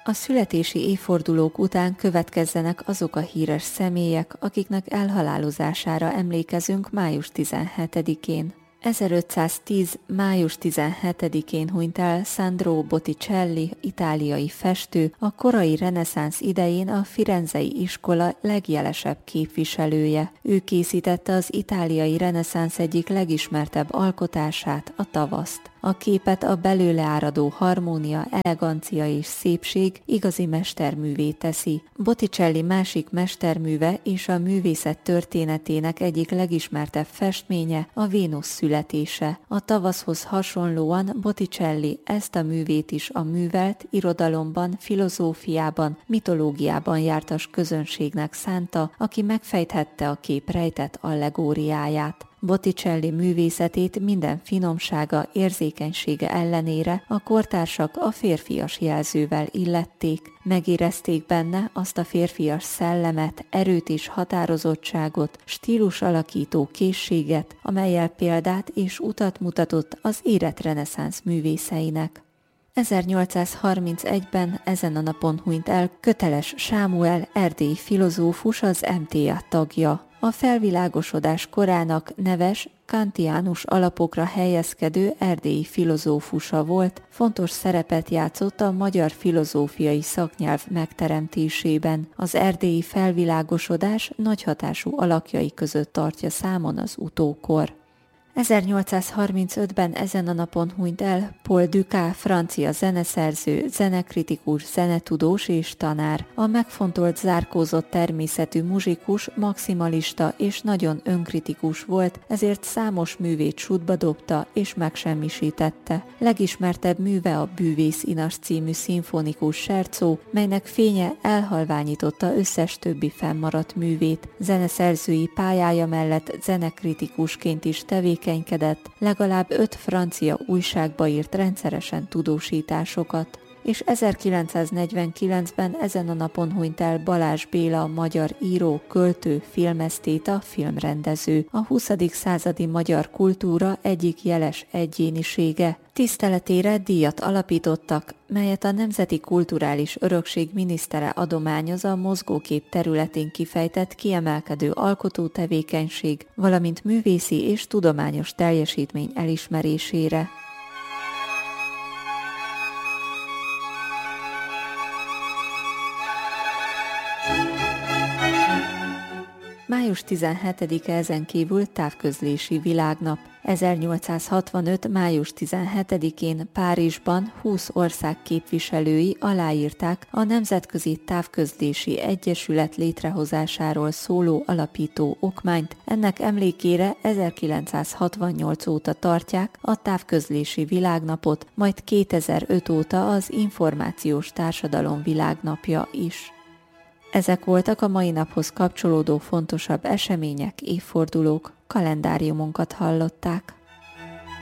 A születési évfordulók után következzenek azok a híres személyek, akiknek elhalálozására emlékezünk május 17-én. 1510. május 17-én hunyt el Sandro Botticelli, itáliai festő, a korai reneszánsz idején a firenzei iskola legjelesebb képviselője. Ő készítette az itáliai reneszánsz egyik legismertebb alkotását, a Tavaszt. A képet a belőle áradó harmónia, elegancia és szépség igazi mesterművé teszi. Botticelli másik mesterműve és a művészet történetének egyik legismertebb festménye a Vénusz születése. A Tavaszhoz hasonlóan Botticelli ezt a művét is a művelt, irodalomban, filozófiában, mitológiában jártas közönségnek szánta, aki megfejthette a kép rejtett allegóriáját. Botticelli művészetét minden finomsága, érzékenysége ellenére a kortársak a férfias jelzővel illették. Megérezték benne azt a férfias szellemet, erőt és határozottságot, stílus alakító készséget, amellyel példát és utat mutatott az érett reneszánsz művészeinek. 1831-ben ezen a napon hunyt el Köteles Sámuel, erdélyi filozófus, az MTA tagja. A felvilágosodás korának neves, kantiánus alapokra helyezkedő erdélyi filozófusa volt, fontos szerepet játszott a magyar filozófiai szaknyelv megteremtésében. Az erdélyi felvilágosodás nagy hatású alakjai között tartja számon az utókor. 1835-ben ezen a napon hunyt el Paul Dukas, francia zeneszerző, zenekritikus, zenetudós és tanár. A megfontolt, zárkózott természetű muzsikus, maximalista és nagyon önkritikus volt, ezért számos művét sútba dobta és megsemmisítette. Legismertebb műve a Bűvész inas című szimfonikus sercó, melynek fénye elhalványította összes többi fennmaradt művét. Zeneszerzői pályája mellett zenekritikusként is tevékenykedett, legalább 5 francia újságba írt rendszeresen tudósításokat. És 1949-ben ezen a napon hunyt el Balázs Béla, magyar író, költő, filmesztéta, filmrendező, a 20. századi magyar kultúra egyik jeles egyénisége. Tiszteletére díjat alapítottak, melyet a Nemzeti Kulturális Örökség minisztere adományoz a mozgókép területén kifejtett kiemelkedő alkotó tevékenység, valamint művészi és tudományos teljesítmény elismerésére. Május 17-e ezen kívül távközlési világnap. 1865. május 17-én Párizsban 20 ország képviselői aláírták a Nemzetközi Távközlési Egyesület létrehozásáról szóló alapító okmányt. Ennek emlékére 1968 óta tartják a távközlési világnapot, majd 2005 óta az információs társadalom világnapja is. Ezek voltak a mai naphoz kapcsolódó fontosabb események, évfordulók, kalendáriumunkat hallották.